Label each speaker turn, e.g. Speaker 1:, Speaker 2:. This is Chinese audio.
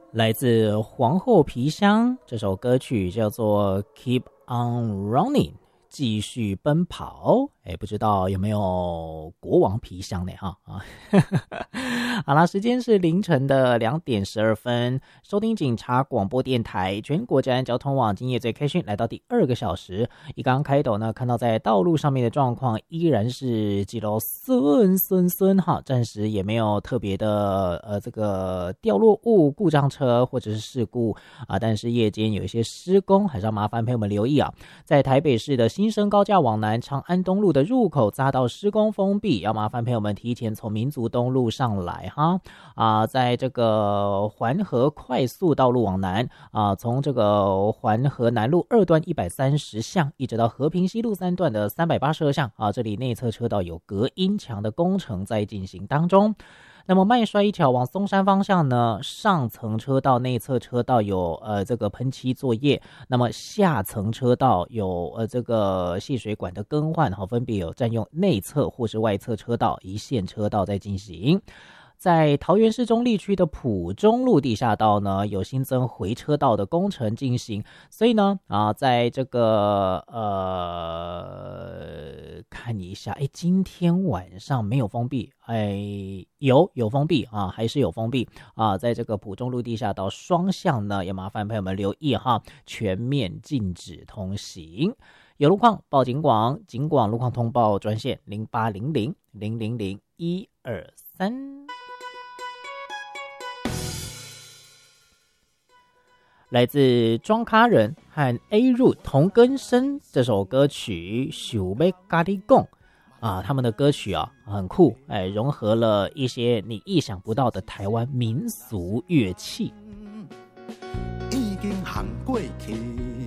Speaker 1: 来自皇后皮箱，这首歌曲叫做 Keep on Running， 继续奔跑。不知道有没有国王皮箱呢？好啦，时间是凌晨的2点12分，收听警察广播电台全国治安交通网今夜最开讯，来到第2个小时。一刚开头呢，看到在道路上面的状况依然是几楼顺哈，暂时也没有特别的这个掉落物、故障车或者是事故啊，但是夜间有一些施工，还是要麻烦朋友们留意啊。在台北市的新生高架往南长安东路的入口匝道施工封闭，要麻烦朋友们提前从民族东路上来哈在这个环河快速道路往南从这个环河南路2段130巷一直到和平西路3段的382巷这里内侧车道有隔音墙的工程在进行当中。那么麦帅一条往松山方向呢，上层车道内侧车道有这个喷漆作业，那么下层车道有这个泄水管的更换分别有占用内侧或是外侧车道一线车道在进行。在桃园市中坜区的埔中路地下道呢，有新增回车道的工程进行，所以呢在这个看一下，今天晚上没有封闭，有封闭还是有封闭在这个埔中路地下道双向呢，也麻烦朋友们留意全面禁止通行。有路况报警广路况通报专线0800000123。来自庄卡人和 A 入同根生这首歌曲想要跟你讲他们的歌曲很酷，融合了一些你意想不到的台湾民俗乐器。
Speaker 2: 已经行过去